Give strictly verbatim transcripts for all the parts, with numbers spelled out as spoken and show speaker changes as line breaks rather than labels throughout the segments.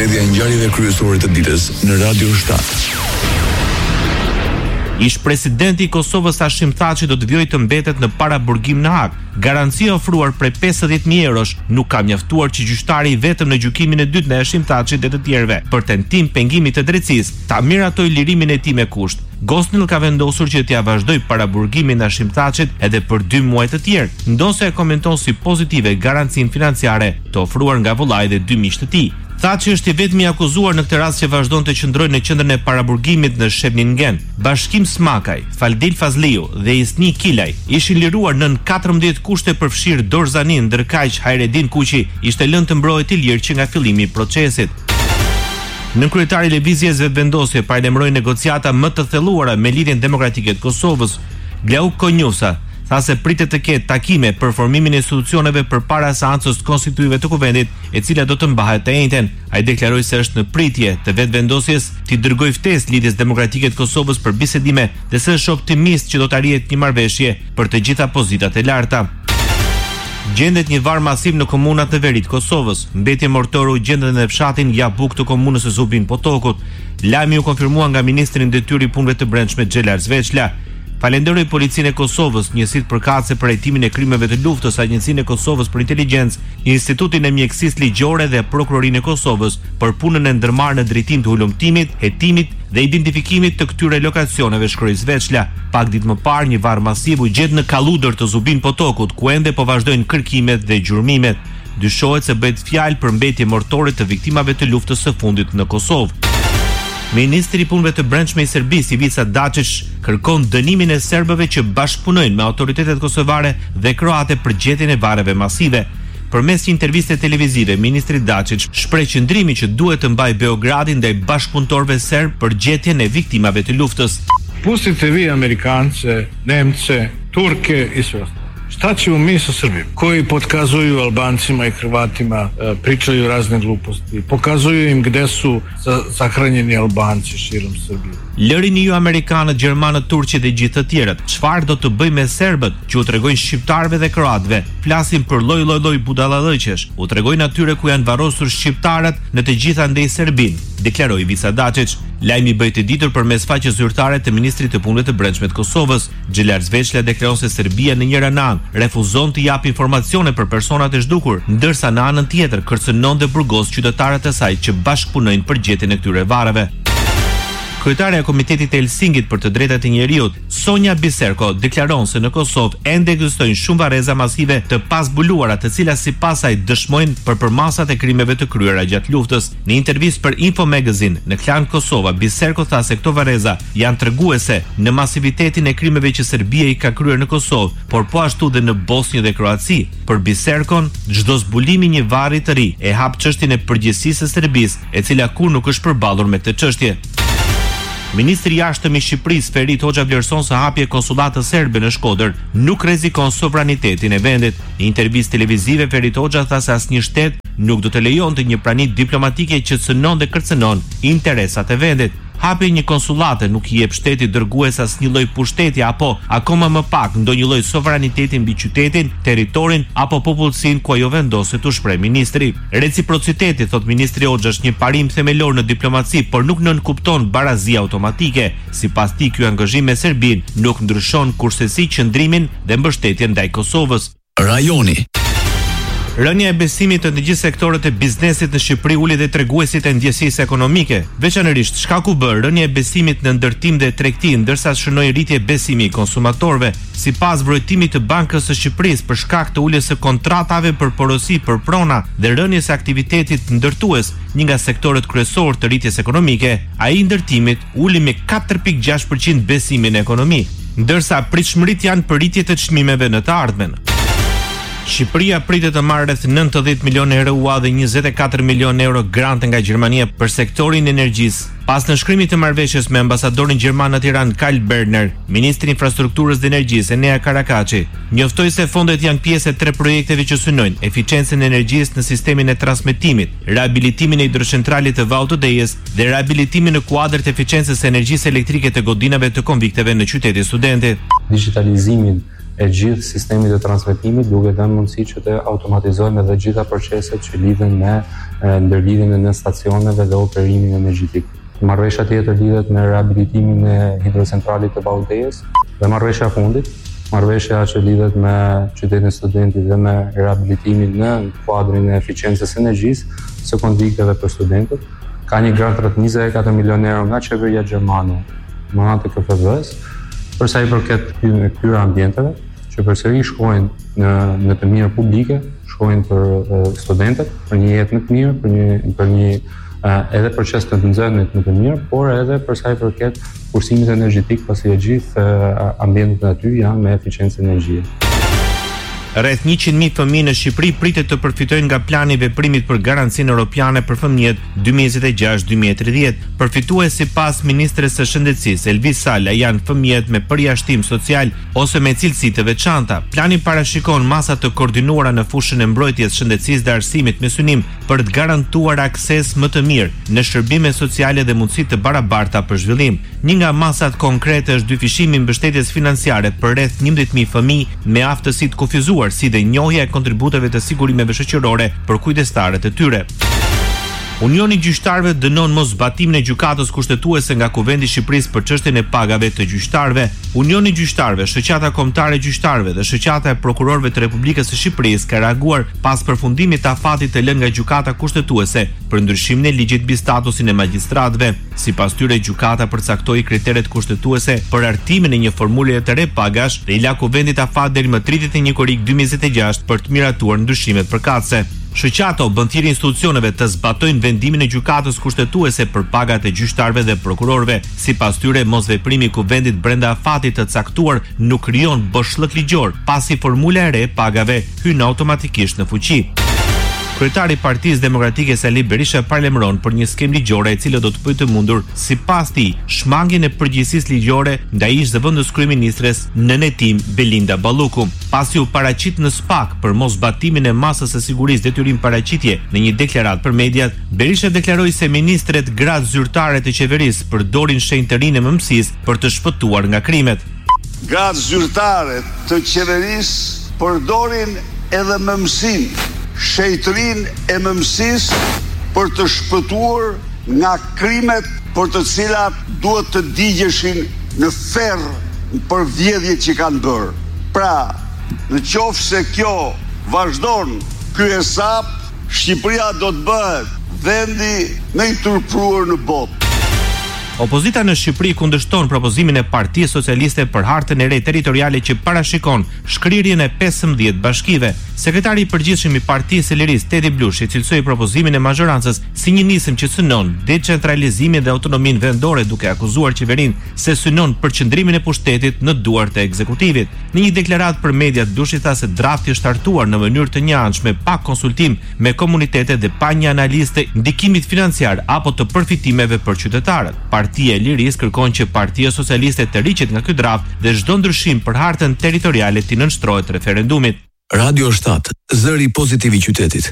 Mbledhja e ngjarjeve kryesore të ditës në Radio shtat.
Ish presidenti i Kosovës Hashim Thaçi do të vijojë të mbetet në paraburgim në Hag. Garancia ofruar prej pesëdhjetë mijë eurosh nuk ka mjaftuar që gjyqtari i vetëm në gjykimin e dytë në Hashim Thaçit dhe të tjerëve për tentim pengimi të drejtësisë ta miratoj lirimin e tij me kusht. Gosnell ka vendosur që t'ia vazhdoj paraburgimin e Hashim Thaçit edhe për dy muaj të tjerë, ndosë e komenton si pozitive garancinë financiare të ofruar nga vullai dhe dy miqtë të tij. Thaçi është i vetmi akuzuar në këtë rast që vazhdon të qëndrojë në qendrën e paraburgimit në Shevningen. Bashkim Smakaj, Faldil Fazliu dhe Isni Kilaj ishin liruar nën katërmbëdhjetë kushte përfshirë Dorzanin, ndërkaq Hayredin Kuqi ishte lënë të mbrojë i lirë që nga fillimi i procesit. Nën kryetari i lëvizjes vetëvendosje paralajmëroi negociata më të thelluara me Lidhjen Demokratike të Kosovës. Glauk Konjusa tha se pritet të ketë takime për formimin e institucioneve përpara seancës konstitutive të Kuvendit, e cila do të mbahet të njëjtën. Ai deklaroi se është në pritje të vetëvendosjes t'i dërgojë ftesë Lidhjes Demokratike të Kosovës për bisedime dhe se është optimist që do të arrihet një marrëveshje për të gjitha pozitat e larta. Gjendet një varr masiv në komunat në veri të Kosovës. Mbetje mortore u gjendet në fshatin Jabuk të komunës së Zubin Potokut. Lajmi u konfirmua nga ministri i detyrë i punëve të brendshme Xhelar Zveçla. Falenderoj Policinë e Kosovës, njësitë përkatëse për hetimin e krimeve të luftës, Agjencinë e Kosovës për Inteligjencë, Institutin e Mjekësisë Ligjore dhe Prokurorinë e Kosovës për punën e ndërmarrë në drejtim të hulumtimit, hetimit dhe identifikimit të këtyre lokacioneve, shkroi Zveçla. Pak ditë më parë, një varr masiv u gjet në Kalludër të Zubin Potokut, ku ende po vazhdojnë kërkimet dhe gjurmimet. Dyshohet se bëhet fjalë për mbetje mortore të viktimave të luftës së fundit në Kosovë. Ministri i punëve të brendshme i Serbisë Ivica Dačić kërkon dënimin e serbëve që bashkëpunojnë me autoritetet kosovare dhe kroate për gjetjen e varreve masive. Përmes një interviste televizive, ministri Dačić shpreh qëndrimin që duhet të mbajë Beogradi ndaj bashkëpunëtorëve serb për gjetjen e viktimave të luftës.
Pustite vi Amerikance, Nemce, Turke i sve. Šta ćemo mi sa Srbijom, koji potkazuju Albancima i Hrvatima, pričaju razne gluposti, pokazuju im gde su sahranjeni Albanci širom Srbije.
Lërini ju amerikanët, gjermanët, turqit dhe gjithë të tjerët. Çfarë do të bëjmë me serbët që u tregojnë shqiptarëve dhe kroatëve? Flasin për lloj lloj lloj budallallëqesh. U tregojnë atyre ku janë varrosur shqiptarët në të gjitha ndej Serbin, deklaroi Ivica Dačić. Lajmi bëhet i ditur përmes faqes zyrtare të ministrit të punëve të brendshme të Kosovës. Xhelar Zveçla deklaron se Serbia në njëra anë refuzon të japë informacione për personat e zhdukur, ndërsa në anën tjetër kërcënon dhe burgos qytetarët e saj që bashkëpunojnë për gjetjen e këtyre varreve. Kryetaria e Komitetit të Helsingit për të drejtat e njeriut, Sonja Biserko, deklaron se në Kosovë ende ekzistojnë shumë varreza masive të pazbuluara, të cilat sipas saj dëshmojnë për përmasat e krimeve të kryera gjatë luftës. Në intervistë për Info Magazine në Klan Kosova, Biserko tha se këto varreza janë treguese në masivitetin e krimeve që Serbia i ka kryer në Kosovë, por po ashtu dhe në Bosnjë dhe Kroaci. Për Biserkon, çdo zbulim i një varri të ri e hap çështjen e përgjegjësisë së Serbisë, e cila kur nuk është përballur me këtë çështje. Ministri i jashtëm i Shqipërisë Ferit Hoxha vlerëson se hapja e konsullatës serbe në Shkodër nuk rrezikon sovranitetin e vendit. Në intervistë televizive Ferit Hoxha tha se asnjë shtet nuk do të lejonte një prani diplomatike që cënon dhe kërcënon interesat e vendit. Hapja e një konsullate nuk i jep shtetit dërgues asnjë lloj pushteti apo akoma më pak ndonjë lloj sovraniteti mbi qytetin, territorin apo popullsinë ku ajo vendoset, u shpreh ministri. Reciprociteti, thot ministri Hoxha, është një parim themelor në diplomaci, por nuk nënkupton barazi automatike. Sipas tij, ky angazhim me Serbinë nuk ndryshon kursesi qëndrimin dhe mbështetjen ndaj Kosovës.
Rajoni.
Rënja e besimit të gjithë sektorët e biznesit në Shqipëri uli dhe treguesit e ndjesisë ekonomike. Veçanërisht, shkaku bë rënja e besimit në ndërtim dhe tregti, ndërsa shënoi rritje besimi i konsumatorëve. Sipas vërtetimit të Bankës së Shqipërisë, për shkak të uljes së kontratave për porosi për prona dhe rënjes së aktivitetit ndërtues, një nga sektorët kryesor të rritjes ekonomike, ai i ndërtimit uli me katër pikë gjashtë përqind besimin në ekonomi, ndërsa pritshmërit janë për rritje të çmimeve në të ardhmen. Shqipëria pritet të marrë rreth nëntëdhjetë milionë euro ua dhe njëzet e katër milionë euro grante nga Gjermania për sektorin e energjisë. Pas nënshkrimit të marrëveshjes me ambasadorin gjerman në Tiranë Karl Berner, ministri i infrastrukturës dhe energjisë Enea Karakaçi njoftoi se fondet janë pjesë e tre projekteve që synojnë eficiencën e energjisë në sistemin e transmetimit, rehabilitimin e hidrocentralit të Vau të Dejës dhe rehabilitimin në kuadër të eficiencës së energjisë elektrike të godinave të konvikteve në qytetin Studentit.
Digitalizimin e gjithë sistemit të transmetimit duke dhënë mundësi që të automatizojmë edhe gjitha proceset që lidhen me ndërlidhjen e stacioneve dhe operimin energjetik. Marrëveshja tjetër lidhet me rehabilitimin e hidrocentralit të Baudejes dhe marrëveshja fundit, marrëveshja që lidhet me qytetin studentit dhe me rehabilitimin në kuadrin e eficiencës energjisë së konvikteve për studentët. Ka një grant rreth njëzet e katër milionë euro nga qeveria gjermane, me anë të K F V-s, për sa i përket këtyre ambienteve, që përsëri shkojnë në në të mirë publike, shkojnë për studentët, për një jetë më të mirë, për një për një edhe proces të nxënit më të mirë, por edhe për sa i përket kursimit energjetik, pasi e gjithë ambientet aty janë me eficiencë energjie.
Rreth njëqind mijë fëmijë në Shqipëri pritet të përfitojnë nga plani i veprimit për garancinë europiane për fëmijët dy mijë e njëzet e gjashtë dy mijë e tridhjetë. Përfitues sipas ministres së shëndetësisë Elvis Sala janë fëmijët me përjashtim social ose me cilësi të veçanta. Plani parashikon masa të koordinuara në fushën e mbrojtjes, shëndetësisë dhe arsimit me synim për të garantuar akses më të mirë në shërbime sociale dhe mundësi të barabarta për zhvillim. Një nga masat konkrete është dyfishimi i mbështetjes financiare për rreth njëmbëdhjetë mijë fëmijë me aftësi të kufizuar, si dhe njohja e kontributeve të sigurimeve shoqërore për kujdestarët e tyre. Unioni i Gjyqtarëve dënon mosbatimin e gjykatës kushtetuese nga Kuvendi i Shqipërisë për çështjen e pagave të gjyqtarëve. Unioni i Gjyqtarëve, Shoqata Kombëtare e Gjyqtarëve dhe Shoqata e Prokurorëve të Republikës së Shqipërisë ka reaguar pas përfundimit të afatit të lënë nga gjykata kushtetuese për ndryshimin e ligjit mbi statusin e magjistratëve. Sipas tyre, gjykata përcaktoi kriteret kushtetuese për artimin e një formule të re pagash dhe i la Kuvendit afat deri më tridhjetë e një korrik dy mijë e njëzet e gjashtë për të miratuar ndryshimet përkatëse. Shoqata u bën thirrje institucioneve të zbatojnë vendimin e gjykatës kushtetuese për pagat e gjyqtarëve dhe prokurorëve. Sipas tyre, mosveprimi i Kuvendit brenda afatit të caktuar nuk krijon boshllëk ligjor, pasi formula e re pagave hyn automatikisht në fuqi. Kryetari i Partisë Demokratike Sali Berisha paralajmëron për një skemë ligjore e cila do të bëjë të mundur, sipas tij, shmangjen e përgjegjësisë ligjore ndaj ish zëvendës kryeministres në hetim Belinda Balluku. Pasi u paraqit në S P A K për mosbatimin e masës së sigurisë detyrim paraqitje në një deklaratë për mediat, Berisha deklaroi se ministret gratë zyrtare të qeverisë përdorin shenjtë të rinë e mëmësisë për të shpëtuar nga krimet.
Gratë zyrtare të qeverisë përdorin edhe mëmësinë, shejtërinë e mëmësisë për të shpëtuar nga krimet për të cilat duhet të digjeshin në ferr për vjedhjet që kanë bërë. Pra, në qoftë se kjo vazhdon ky hesap, Shqipëria do të bëhet vendi më i turpruar në botë.
Opozita në Shqipëri kundërshton propozimin e Partisë Socialiste për hartën e re territoriale që parashikon shkrirjen e pesëmbëdhjetë bashkive. Sekretari i përgjithshëm i Partisë së Lirisë, Tedi Blushi, cilësoi propozimin e mazhorancës si një nisëm që synon decentralizimin dhe autonominë vendore, duke akuzuar qeverinë se synon përqendrimin e pushtetit në duart e ekzekutivit. Në një deklaratë për mediat, Blushi tha se drafti është hartuar në mënyrë të njëanshme, pa konsultim me komunitetet dhe pa një analizë të ndikimit financiar apo të përfitimeve për qytetarët. Partia e Lirisë kërkon që Partia Socialiste të riqet nga ky draft dhe çdo ndryshim për hartën territoriale të nënshtrohet referendumit.
Radio shtat, zëri pozitiv i qytetit.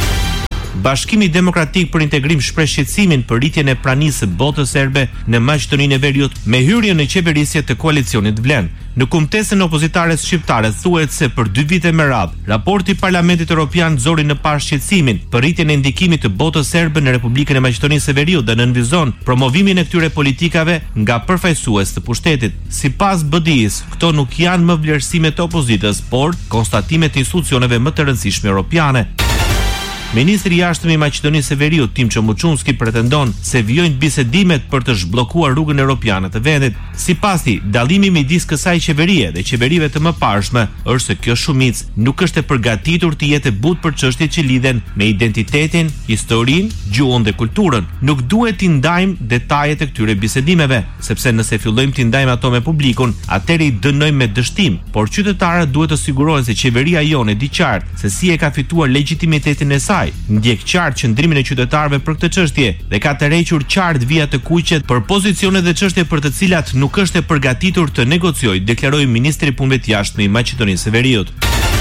Bashkimi Demokratik për Integrim shpreh shqetësimin për rritjen e pranisë së botës serbe në Maqedoninë e Veriut me hyrjen në qeverisje të koalicionit Vlen. Në kumtesën e opozitares shqiptare thuhet se për dy vite me radhë, raporti i Parlamentit Evropian zori në parë shqetësimin për rritjen e ndikimit të botës serbe në Republikën e Maqedonisë së Veriut dhe nënvizon promovimin e këtyre politikave nga përfaqësues të pushtetit. Sipas B D I-s, këto nuk janë më vlerësime të opozitës, por konstatime të institucioneve më të rëndësishme europiane. Ministri i Jashtëm i Maqedonisë së Veriut, Tim Çomuçunski, pretendon se vijojnë bisedimet për të zhbllokuar rrugën europiane të vendit. Sipas tij, dallimi midis kësaj qeverie dhe qeverive të mëparshme është se kjo shumicë nuk është e përgatitur të jetë e butë për çështjet që lidhen me identitetin, historinë, gjuhën dhe kulturën. Nuk duhet t'i ndajmë detajet e këtyre bisedimeve, sepse nëse fillojmë t'i ndajmë ato me publikun, atëherë i dënojmë me dështim, por qytetarët duhet të sigurohen se qeveria jonë e di qartë se si e ka fituar legitimitetin e saj. Ndjek qartë qëndrimin e qytetarëve për këtë çështje dhe ka tërhequr qartë vija të kuqet për pozicione dhe çështje për të cilat nuk është e përgatitur të negociojë, deklaroi ministri i punëve të jashtme i Maqedonisë së Veriut.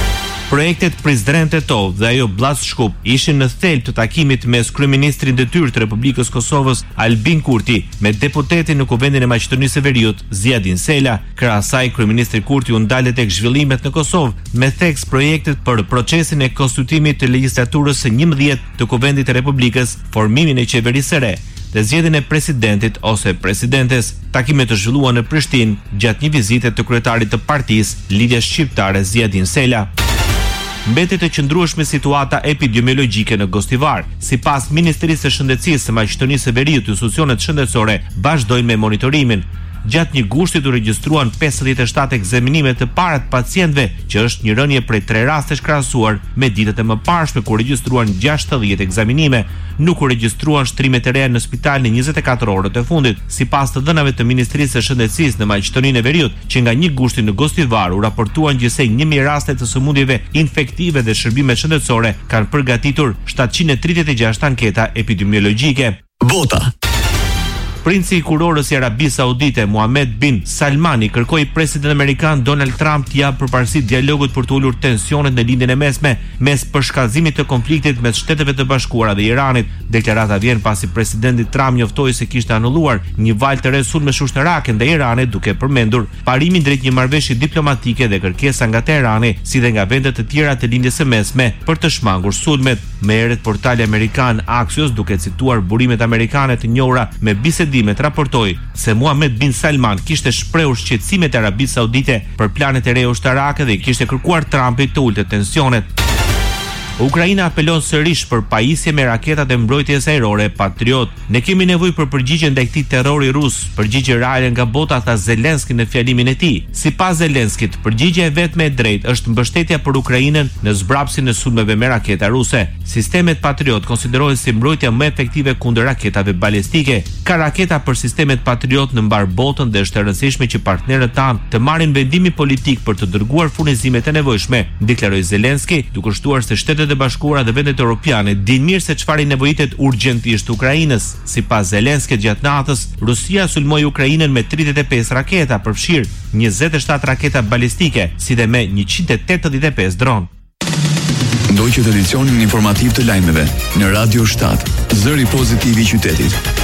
Projektet Prizren Tetov dhe ajo Bllaz Shkup ishin në thelb të takimit mes kryeministrit detyrë të Republikës Kosovës Albin Kurti me deputetin në Kuvendin e Maqedonisë së Veriut Zjadin Sela. Krahas asaj, kryeministri Kurti u ndalë tek zhvillimet në Kosovë me theks projektet për procesin e konstituimit të legjislaturës së njëmbëdhjetë të Kuvendit të Republikës, formimin e qeverisë së re dhe zgjedhjen e presidentit ose presidentes. Takimet të zhvilluan në Prishtinë gjatë një vizite të kryetarit të partisë Lidhja Shqiptare Zjadin Sela. Mbetet e qëndrueshme situata epidemiologjike në Gostivar. Sipas Ministrisë së Shëndetësisë së Maqedonisë së Veriut, institucionet shëndetësore vazhdojnë me monitorimin. Gjatë një gushti u regjistruan pesëdhjetë e shtatë ekzaminime të para të pacientëve, që është një rënje prej tre rastesh krahasuar me ditët e mëparshme ku regjistruan gjashtëdhjetë ekzaminime. Nuk u regjistruan shtrime të reja në spital në njëzet e katër orët e fundit. Sipas të dhënave të Ministrisë së Shëndetësisë në Maqedoninë e Veriut, që nga një gushti në Gostivar u raportuan gjithsej një mijë raste të sëmundjeve infektive dhe shërbimet shëndetësore kanë përgatitur shtatëqind e tridhjetë e gjashtë anketa epidemiologjike.
Bota.
Princi i kurorës i Arabisë Saudite Mohammed bin Salmani kërkoi presidentit amerikan Donald Trump të japë përparësi dialogut për të ulur tensionet në lindjen e mesme mes përshkallëzimit të konfliktit mes Shteteve të Bashkuara dhe Iranit. Deklarata vjen pasi presidenti Trump njoftoi se kishte anulluar një valë të re sulmesh ushtarake ndaj Iranit, duke përmendur parimin drejt një marrëveshje diplomatike dhe kërkesa nga Teherani, si dhe nga vende të tjera të lindjes së mesme për të shmangur sulmet. Me herët portali amerikan Axios, duke cituar burimet amerikane të njohura me bisedimet, raportoi se Mohammed bin Salman kishte shprehur shqetësimet e Arabisë Saudite për planet e reja ushtarake dhe kishte kërkuar Trumpit të ulte tensionet. Ukraina apelon sërish për pajisje me raketat e mbrojtjes ajrore Patriot. Ne kemi nevojë për përgjigje ndaj këtij terrori rus, përgjigje reale nga bota, tha Zelenski në fjalimin e tij. Sipas Zelenskit, përgjigjja e vetme e drejtë është mbështetja për Ukrainën në zbrapsin e sulmeve me raketa ruse. Sistemet Patriot konsiderohen si mbrojtja më efektive kundër raketave balistike. Ka raketa për sistemet Patriot në mbar botën dhe është e rëndësishme që partnerët tanë të marrin vendimi politik për të dërguar furnizimet e nevojshme, deklaroi Zelenski, duke shtuar se Shtetet e Bashkuara dhe vendet europiane dinë mirë se çfarë nevojitet urgjentisht Ukrainës. Sipas Zelenskit, gjatë natës, Rusia sulmoi Ukrainën me tridhjetë e pesë raketa, përfshirë njëzet e shtatë raketa balistike, si dhe me njëqind e tetëdhjetë e pesë dron.
Ndoqët edicionin informativ të lajmeve në Radio shtat, zëri pozitiv i qytetit.